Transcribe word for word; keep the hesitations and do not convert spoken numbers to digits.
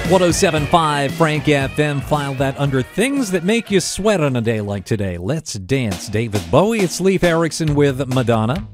one oh seven point five Frank F M filed that under things that make you sweat on a day like today. Let's dance. David Bowie. It's Leif Erikson with Madonna.